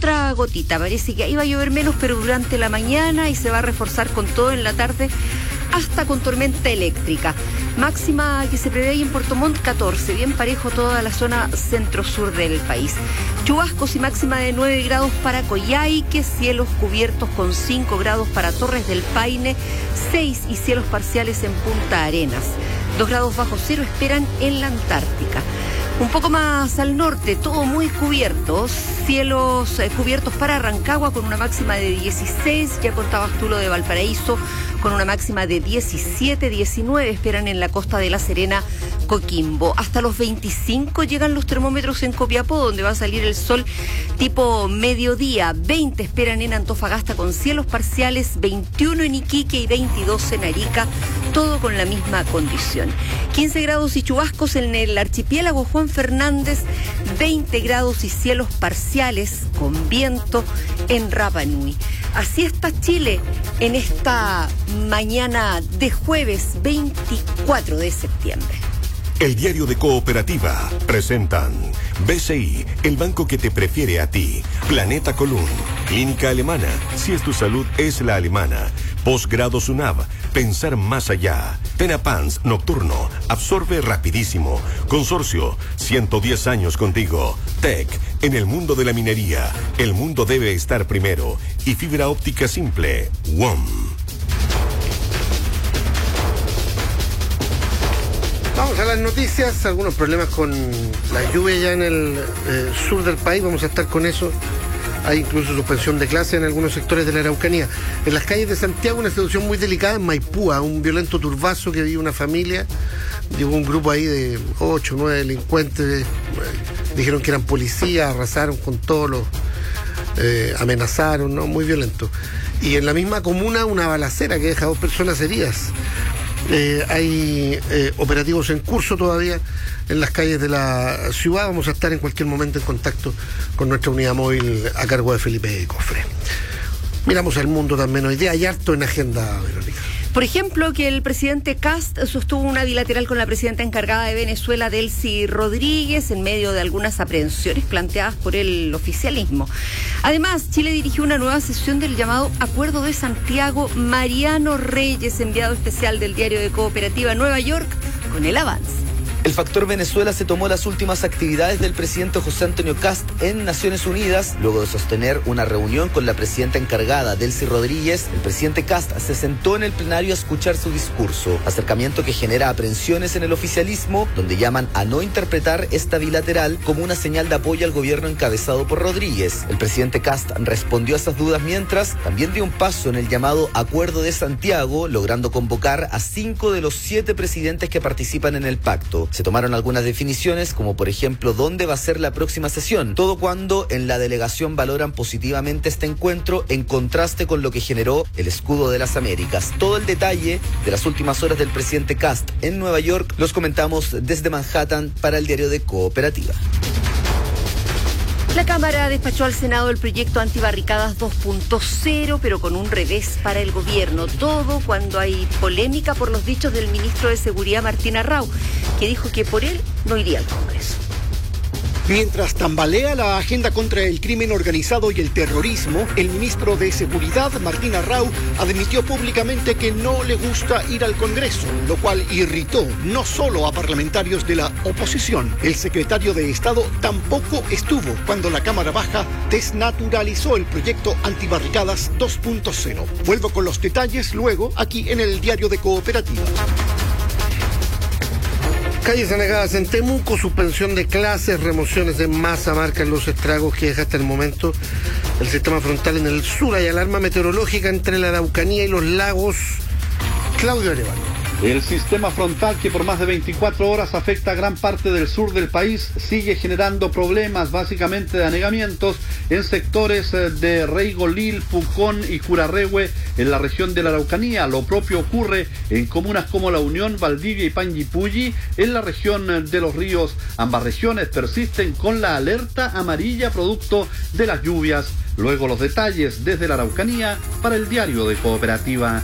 otra gotita. Parece que ahí va a llover menos, pero durante la mañana, y se va a reforzar con todo en la tarde, hasta con tormenta eléctrica. Máxima que se prevé ahí en Puerto Montt, 14, bien parejo toda la zona centro-sur del país. Chubascos y máxima de 9 grados para Coyhaique, cielos cubiertos con 5 grados para Torres del Paine, 6 y cielos parciales en Punta Arenas. 2 grados bajo cero esperan en la Antártica. Un poco más al norte, todo muy cubierto, cielos cubiertos para Rancagua con una máxima de 16, ya contabas tú lo de Valparaíso, con una máxima de 17, 19 esperan en la costa de La Serena, Coquimbo. Hasta los 25 llegan los termómetros en Copiapó, donde va a salir el sol tipo mediodía. 20 esperan en Antofagasta con cielos parciales, 21 en Iquique y 22 en Arica, todo con la misma condición. 15 grados y chubascos en el archipiélago Juan Fernández, 20 grados y cielos parciales con viento en Rapa Nui. Así está Chile en esta mañana de jueves 24 de septiembre. El Diario de Cooperativa presentan BCI, el banco que te prefiere a ti. Planeta Column, Clínica Alemana, si es tu salud es la alemana. Posgrado SUNAV, pensar más allá. Tenapans, nocturno, absorbe rapidísimo. Consorcio, 110 años contigo. TEC, en el mundo de la minería, el mundo debe estar primero. Y fibra óptica simple, WOM. Vamos a las noticias, algunos problemas con la lluvia ya en el sur del país, vamos a estar con eso. Hay incluso suspensión de clases en algunos sectores de la Araucanía. En las calles de Santiago, una situación muy delicada en Maipú, un violento turbazo que vive una familia. Llegó un grupo ahí de 8 o 9 delincuentes, dijeron que eran policías, arrasaron con todos los... amenazaron, ¿no? Muy violento. Y en la misma comuna una balacera que deja 2 personas heridas. Hay operativos en curso todavía en las calles de la ciudad. Vamos a estar en cualquier momento en contacto con nuestra unidad móvil a cargo de Felipe Cofre. Miramos al mundo también hoy día. Hay harto en agenda, Verónica. Por ejemplo, que el presidente Kast sostuvo una bilateral con la presidenta encargada de Venezuela, Delcy Rodríguez, en medio de algunas aprehensiones planteadas por el oficialismo. Además, Chile dirigió una nueva sesión del llamado Acuerdo de Santiago. Mariano Reyes, enviado especial del Diario de Cooperativa Nueva York, con el avance. El factor Venezuela se tomó las últimas actividades del presidente José Antonio Kast en Naciones Unidas. Luego de sostener una reunión con la presidenta encargada, Delcy Rodríguez, el presidente Kast se sentó en el plenario a escuchar su discurso. Acercamiento que genera aprensiones en el oficialismo, donde llaman a no interpretar esta bilateral como una señal de apoyo al gobierno encabezado por Rodríguez. El presidente Kast respondió a esas dudas mientras también dio un paso en el llamado Acuerdo de Santiago, logrando convocar a 5 de los 7 presidentes que participan en el pacto. Se tomaron algunas definiciones, como por ejemplo dónde va a ser la próxima sesión, todo cuando en la delegación valoran positivamente este encuentro en contraste con lo que generó el Escudo de las Américas. Todo el detalle de las últimas horas del presidente Kast en Nueva York los comentamos desde Manhattan para el Diario de Cooperativa. La Cámara despachó al Senado el proyecto Antibarricadas 2.0, pero con un revés para el gobierno. Todo cuando hay polémica por los dichos del ministro de Seguridad, Martín Arrau, que dijo que por él no iría al Congreso. Mientras tambalea la agenda contra el crimen organizado y el terrorismo, el ministro de Seguridad, Martín Arrau, admitió públicamente que no le gusta ir al Congreso, lo cual irritó no solo a parlamentarios de la oposición. El secretario de Estado tampoco estuvo cuando la Cámara Baja desnaturalizó el proyecto Antibarricadas 2.0. Vuelvo con los detalles luego aquí en el Diario de Cooperativa. Calles anegadas en Temuco, suspensión de clases, remociones en masa marcan los estragos que deja hasta el momento el sistema frontal en el sur. Hay alarma meteorológica entre la Araucanía y los lagos. Claudio Arevalo. El sistema frontal, que por más de 24 horas afecta a gran parte del sur del país, sigue generando problemas básicamente de anegamientos en sectores de Reigolil, Pucón y Curarrehue en la región de la Araucanía. Lo propio ocurre en comunas como La Unión, Valdivia y Panguipulli en la región de los ríos. Ambas regiones persisten con la alerta amarilla producto de las lluvias. Luego los detalles desde la Araucanía para el Diario de Cooperativa.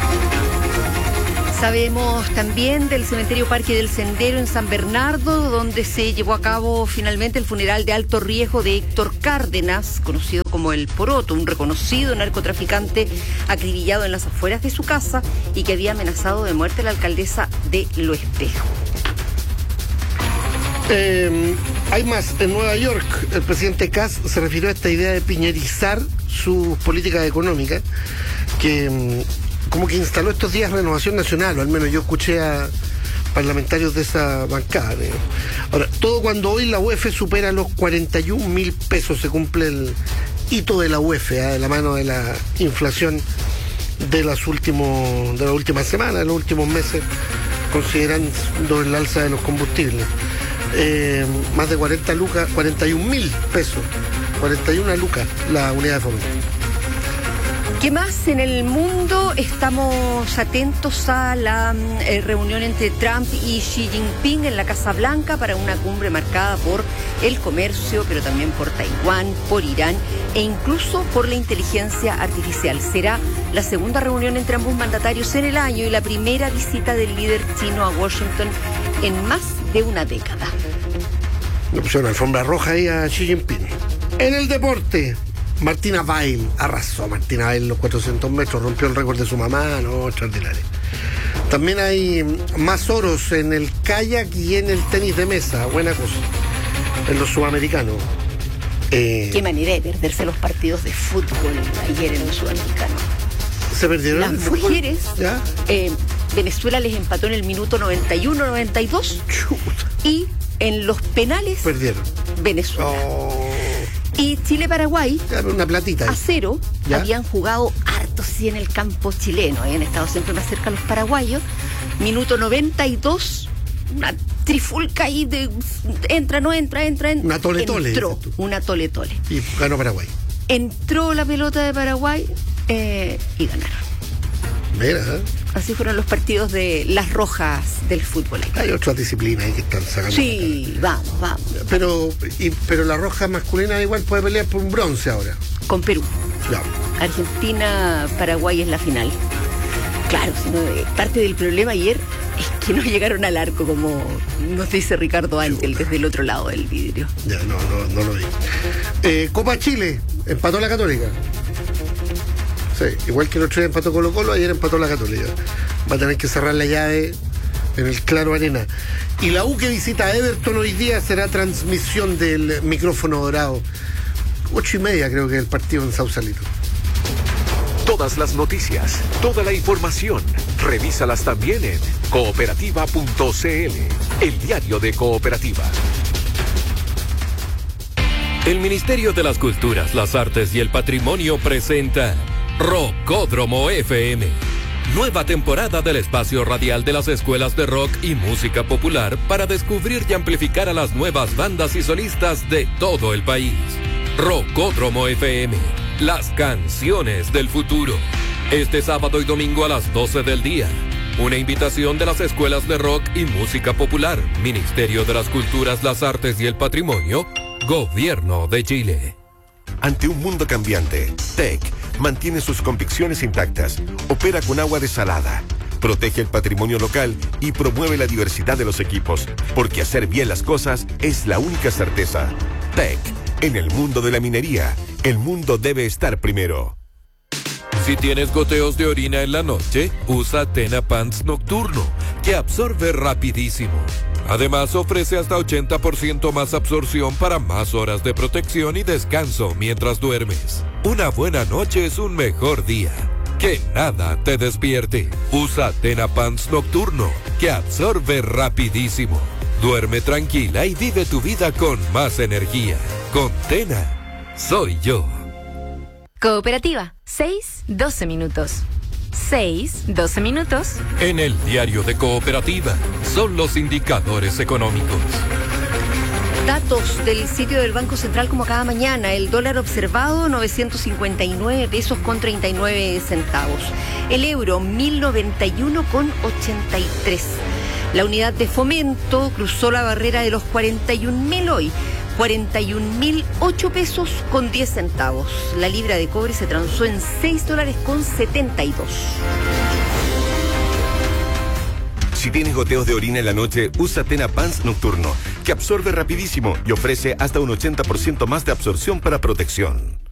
Sabemos también del cementerio Parque del Sendero en San Bernardo, donde se llevó a cabo finalmente el funeral de alto riesgo de Héctor Cárdenas, conocido como el Poroto, un reconocido narcotraficante acribillado en las afueras de su casa y que había amenazado de muerte a la alcaldesa de Lo Espejo. Hay más. En Nueva York, el presidente Kast se refirió a esta idea de piñerizar sus políticas económicas, que como que instaló estos días Renovación Nacional, o al menos yo escuché a parlamentarios de esa bancada. Ahora, todo cuando hoy la UEF supera los 41.000 pesos, se cumple el hito de la UEF, de la mano de la inflación de las últimas semanas, de los últimos meses, considerando el alza de los combustibles. Más de 41.000 pesos, 41 lucas la unidad de fomento. ¿Qué más en el mundo? Estamos atentos a la reunión entre Trump y Xi Jinping en la Casa Blanca para una cumbre marcada por el comercio, pero también por Taiwán, por Irán e incluso por la inteligencia artificial. Será la segunda reunión entre ambos mandatarios en el año y la primera visita del líder chino a Washington en más de una década. Le pusieron alfombra roja ahí a Xi Jinping. En el deporte, Martina Weil arrasó. Martina Weil los 400 metros, rompió el récord de su mamá, no, extraordinario. También hay más oros en el kayak y en el tenis de mesa, buena cosa, en los sudamericanos. Qué manera de perderse los partidos de fútbol ayer en los sudamericanos. ¿Se perdieron? Las mujeres, ¿ya? Venezuela les empató en el minuto 91-92 y en los penales perdieron Venezuela. Oh. Y Chile-Paraguay, una platita a 0, ¿ya? Habían jugado harto sí en el campo chileno, habían estado siempre más cerca los paraguayos. Minuto 92, una trifulca ahí de entra. Una tole-tole. Entró una tole-tole. Y ganó Paraguay. Entró la pelota de Paraguay y ganaron. Mira, Así fueron los partidos de las rojas del fútbol. hay otras disciplinas ahí que están sacando. Sí, vamos. Pero la roja masculina igual puede pelear por un bronce ahora. Con Perú. Claro. Argentina-Paraguay es la final. Claro, parte del problema ayer es que no llegaron al arco, como nos dice Ricardo Ángel desde el otro lado del vidrio. Ya, no lo vi. Copa Chile, empató la Católica. Sí, igual que el otro día empató Colo-Colo, ayer empató la Católica. Va a tener que cerrar la llave en el Claro Arena. Y la U que visita a Everton hoy día será transmisión del micrófono dorado. 8:30 creo que es el partido en Sausalito. Todas las noticias, toda la información, revísalas también en cooperativa.cl, el diario de Cooperativa. El Ministerio de las Culturas, las Artes y el Patrimonio presenta Rockódromo FM. Nueva temporada del espacio radial de las escuelas de rock y música popular para descubrir y amplificar a las nuevas bandas y solistas de todo el país. Rockódromo FM, las canciones del futuro. Este sábado y domingo a las 12 del día. Una invitación de las escuelas de rock y música popular, Ministerio de las Culturas, las Artes y el Patrimonio, Gobierno de Chile. Ante un mundo cambiante, TEC mantiene sus convicciones intactas, opera con agua desalada, protege el patrimonio local y promueve la diversidad de los equipos, porque hacer bien las cosas es la única certeza. TEC, en el mundo de la minería, el mundo debe estar primero. Si tienes goteos de orina en la noche, usa Tena Pants Nocturno, que absorbe rapidísimo. Además, ofrece hasta 80% más absorción para más horas de protección y descanso mientras duermes. Una buena noche es un mejor día. Que nada te despierte. Usa Tena Pants Nocturno, que absorbe rapidísimo. Duerme tranquila y vive tu vida con más energía. Con Tena, soy yo. Cooperativa, 6-12 minutos. 6-12 minutos. En el diario de Cooperativa, son los indicadores económicos. Datos del sitio del Banco Central como cada mañana. El dólar observado, 959 pesos con 39 centavos. El euro, 1091,83. La unidad de fomento cruzó la barrera de los 41.000 hoy. 41.008 pesos con 10 centavos. La libra de cobre se transó en $6.72. Si tienes goteos de orina en la noche, usa Tena Pants Nocturno, que absorbe rapidísimo y ofrece hasta un 80% más de absorción para protección.